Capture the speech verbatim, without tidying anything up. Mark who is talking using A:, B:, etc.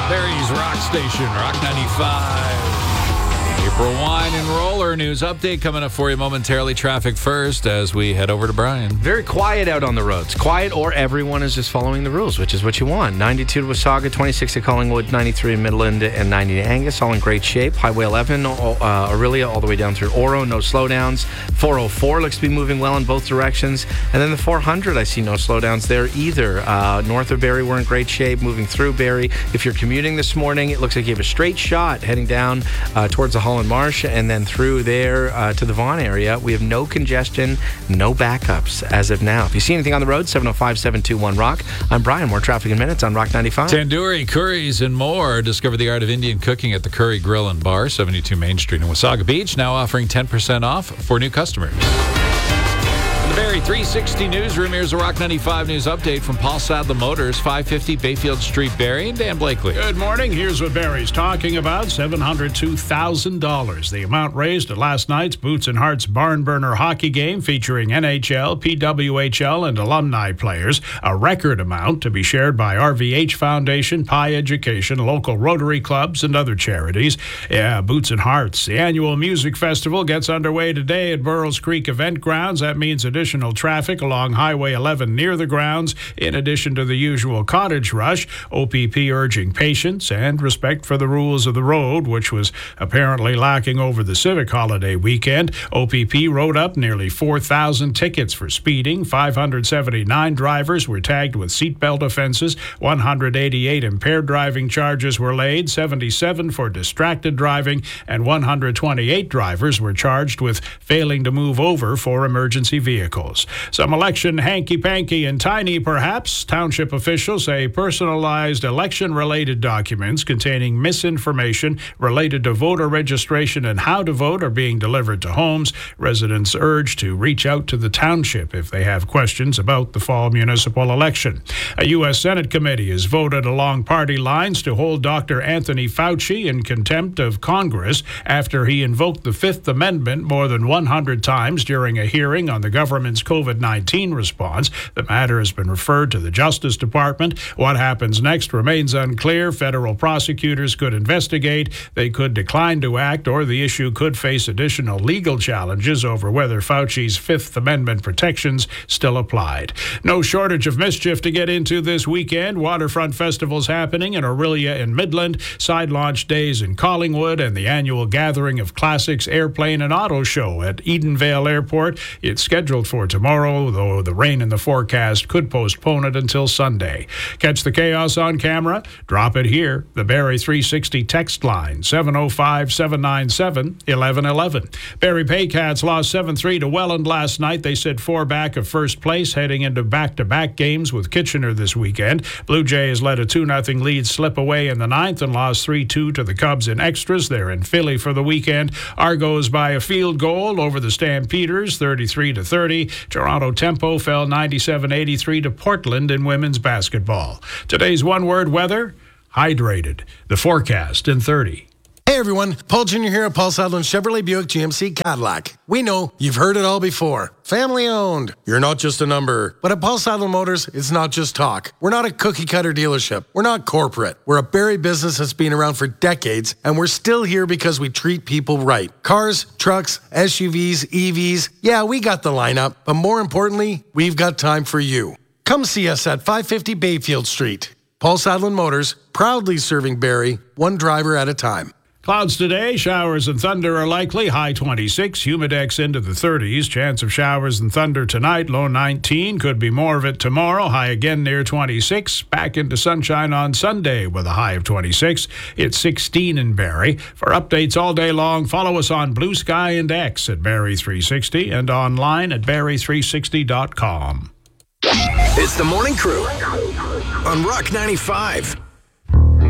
A: Barrie's Rock Station, Rock ninety-five. April Wine and Roller news update coming up for you momentarily. Traffic first as we head over to Brian.
B: Very quiet out on the roads. Quiet or everyone is just following the rules, which is what you want. ninety-two to Wasaga, twenty-six to Collingwood, ninety-three in Midland, and ninety to Angus, all in great shape. Highway eleven, uh, Aurelia, all the way down through Oro, no slowdowns. four oh four looks to be moving well in both directions. And then the four hundred, I see no slowdowns there either. Uh, north of Barrie, we're in great shape, moving through Barrie. If you're commuting this morning, it looks like you have a straight shot heading down uh, towards the Holland Marsh and then through there uh, to the Vaughan area. We have no congestion, no backups as of now. If you see anything on the road, seven oh five, seven two one, ROCK. I'm Brian. More traffic in minutes on Rock ninety-five.
A: Tandoori, curries, and more. Discover the art of Indian cooking at the Curry Grill and Bar, seventy-two Main Street in Wasaga Beach, now offering ten percent off for new customers. The Barrie three sixty Newsroom, here's a Rock ninety-five news update from Paul Sadler Motors, five fifty Bayfield Street, Barrie, and Dan Blakely.
C: Good morning. Here's what Barrie's talking about. seven hundred two thousand dollars. The amount raised at last night's Boots and Hearts Barn Burner hockey game featuring N H L, P W H L, and alumni players. A record amount to be shared by R V H Foundation, Pi Education, local Rotary clubs, and other charities. Yeah, Boots and Hearts. The annual music festival gets underway today at Burroughs Creek Event Grounds. That means additional traffic along Highway eleven near the grounds, in addition to the usual cottage rush. O P P urging patience and respect for the rules of the road, which was apparently lacking over the civic holiday weekend. O P P wrote up nearly four thousand tickets for speeding. five hundred seventy-nine drivers were tagged with seatbelt offenses. one hundred eighty-eight impaired driving charges were laid, seventy-seven for distracted driving, and one hundred twenty-eight drivers were charged with failing to move over for emergency vehicles. Some election hanky-panky and tiny, perhaps. Township officials say personalized election-related documents containing misinformation related to voter registration and how to vote are being delivered to homes. Residents urged to reach out to the township if they have questions about the fall municipal election. A U S Senate committee has voted along party lines to hold Doctor Anthony Fauci in contempt of Congress after he invoked the Fifth Amendment more than one hundred times during a hearing on the government's COVID nineteen response. The matter has been referred to the Justice Department. What happens next remains unclear. Federal prosecutors could investigate, they could decline to act, or the issue could face additional legal challenges over whether Fauci's Fifth Amendment protections still applied. No shortage of mischief to get into this weekend. Waterfront festivals happening in Aurelia and Midland, side launch days in Collingwood, and the annual gathering of classics airplane and auto show at Edenvale Airport. It's scheduled for tomorrow, though the rain in the forecast could postpone it until Sunday. Catch the chaos on camera? Drop it here. The Barrie three sixty text line, seven oh five, seven nine seven, eleven eleven. Barrie Paycats lost seven three to Welland last night. They sit four back of first place, heading into back-to-back games with Kitchener this weekend. Blue Jays let a two nothing lead slip away in the ninth and lost three two to the Cubs in extras. They're in Philly for the weekend. Argos by a field goal over the Stampeders, thirty-three to thirty. Toronto Tempo fell ninety-seven eighty-three to Portland in women's basketball. Today's one-word weather, hydrated. The forecast in thirty.
D: Hey everyone, Paul Junior here at Paul Sadler Chevrolet Buick G M C Cadillac. We know you've heard it all before. Family owned. You're not just a number. But at Paul Sadler Motors, it's not just talk. We're not a cookie cutter dealership. We're not corporate. We're a Barrie business that's been around for decades, and we're still here because we treat people right. Cars, trucks, S U Vs, E Vs. Yeah, we got the lineup, but more importantly, we've got time for you. Come see us at five fifty Bayfield Street. Paul Sadler Motors, proudly serving Barrie, one driver at a time.
C: Clouds today, showers and thunder are likely, high twenty-six, humidex into the thirties. Chance of showers and thunder tonight, low nineteen. Could be more of it tomorrow, high again near twenty-six. Back into sunshine on Sunday with a high of twenty-six. It's sixteen in Barrie. For updates all day long, follow us on Blue Sky and X at Barrie three sixty and online at barrie three sixty dot com.
E: It's the Morning Crew on Rock ninety-five.